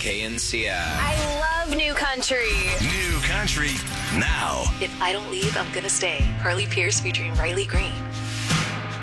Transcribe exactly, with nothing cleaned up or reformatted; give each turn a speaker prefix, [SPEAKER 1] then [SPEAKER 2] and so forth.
[SPEAKER 1] K N C I.
[SPEAKER 2] I love New Country.
[SPEAKER 3] New Country now.
[SPEAKER 4] If I Don't Leave, I'm Gonna Stay. Carly Pierce featuring Riley Green.